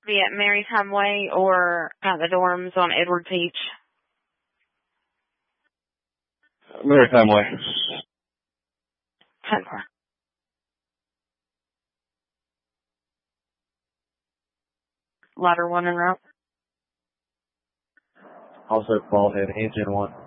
Be at Maritime Way or at the dorms on Edward Peach? Maritime Way. 10-4. Ladder 1 en route. Also, Ballhead, engine 1.